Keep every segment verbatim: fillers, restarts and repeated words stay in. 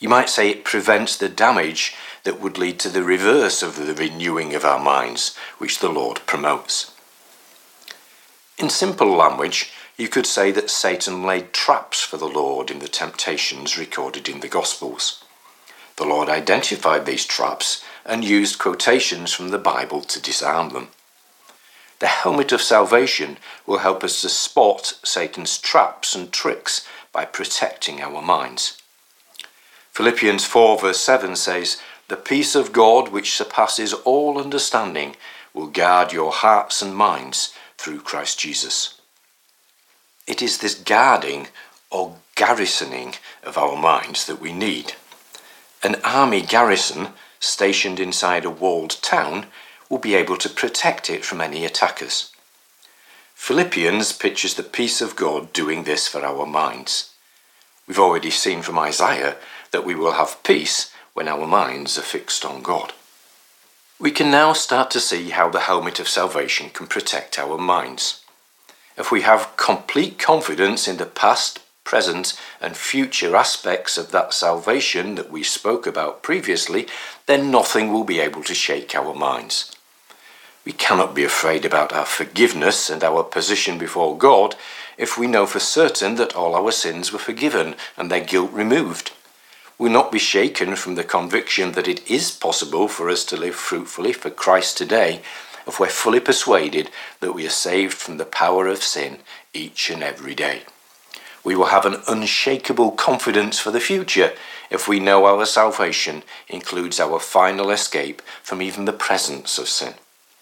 You might say it prevents the damage that would lead to the reverse of the renewing of our minds, which the Lord promotes. In simple language, you could say that Satan laid traps for the Lord in the temptations recorded in the Gospels. The Lord identified these traps and used quotations from the Bible to disarm them. The helmet of salvation will help us to spot Satan's traps and tricks by protecting our minds. Philippians four verse seven says, "The peace of God which surpasses all understanding will guard your hearts and minds through Christ Jesus." It is this guarding or garrisoning of our minds that we need. An army garrison stationed inside a walled town will be able to protect it from any attackers. Philippians pictures the peace of God doing this for our minds. We've already seen from Isaiah that we will have peace when our minds are fixed on God. We can now start to see how the helmet of salvation can protect our minds. If we have complete confidence in the past, present and future aspects of that salvation that we spoke about previously, then nothing will be able to shake our minds. We cannot be afraid about our forgiveness and our position before God if we know for certain that all our sins were forgiven and their guilt removed. We'll not be shaken from the conviction that it is possible for us to live fruitfully for Christ today if we're fully persuaded that we are saved from the power of sin each and every day. We will have an unshakable confidence for the future if we know our salvation includes our final escape from even the presence of sin.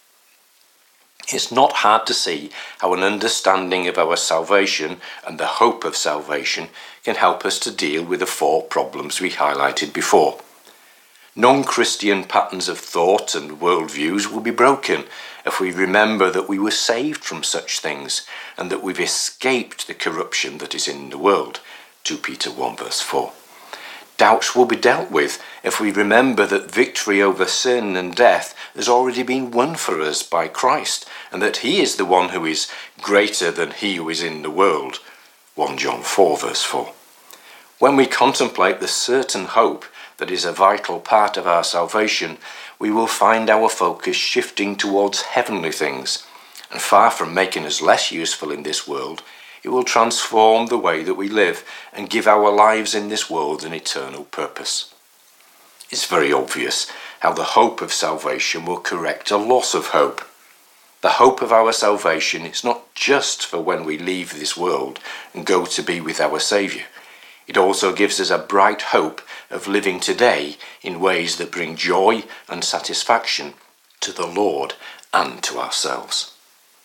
It's not hard to see how an understanding of our salvation and the hope of salvation can help us to deal with the four problems we highlighted before. Non-Christian patterns of thought and worldviews will be broken if we remember that we were saved from such things and that we've escaped the corruption that is in the world. Second Peter one verse four. Doubts will be dealt with if we remember that victory over sin and death has already been won for us by Christ and that he is the one who is greater than he who is in the world. First John four verse four. When we contemplate the certain hope that is a vital part of our salvation, we will find our focus shifting towards heavenly things, and far from making us less useful in this world, it will transform the way that we live and give our lives in this world an eternal purpose. It's very obvious how the hope of salvation will correct a loss of hope. The hope of our salvation is not just for when we leave this world and go to be with our Saviour. It also gives us a bright hope of living today in ways that bring joy and satisfaction to the Lord and to ourselves.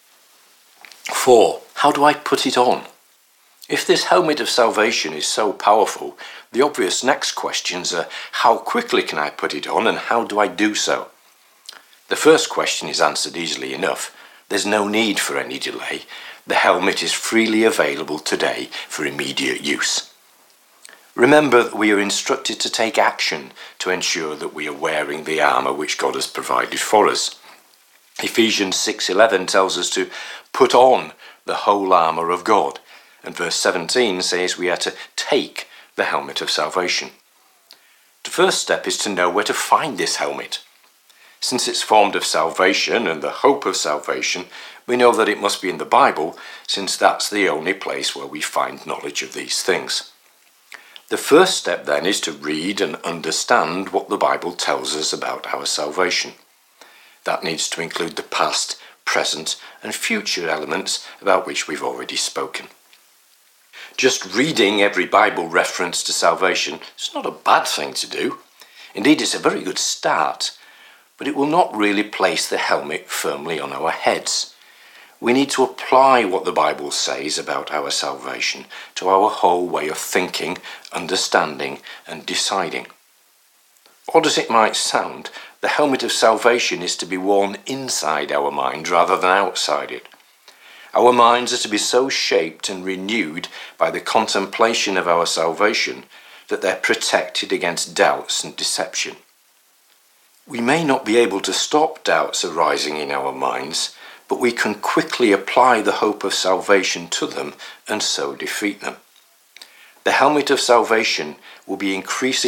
Four, how do I put it on? If this helmet of salvation is so powerful, the obvious next questions are, how quickly can I put it on and how do I do so? The first question is answered easily enough. There's no need for any delay. The helmet is freely available today for immediate use. Remember that we are instructed to take action to ensure that we are wearing the armour which God has provided for us. Ephesians six eleven tells us to put on the whole armour of God, and verse seventeen says we are to take the helmet of salvation. The first step is to know where to find this helmet. Since it's formed of salvation and the hope of salvation, we know that it must be in the Bible, since that's the only place where we find knowledge of these things. The first step then is to read and understand what the Bible tells us about our salvation. That needs to include the past, present and future elements about which we've already spoken. Just reading every Bible reference to salvation is not a bad thing to do. Indeed, it's a very good start, but it will not really place the helmet firmly on our heads. We need to apply what the Bible says about our salvation to our whole way of thinking, understanding and deciding. Odd as it might sound, the helmet of salvation is to be worn inside our mind rather than outside it. Our minds are to be so shaped and renewed by the contemplation of our salvation that they're protected against doubts and deception. We may not be able to stop doubts arising in our minds, but we can quickly apply the hope of salvation to them and so defeat them. The helmet of salvation will be increasingly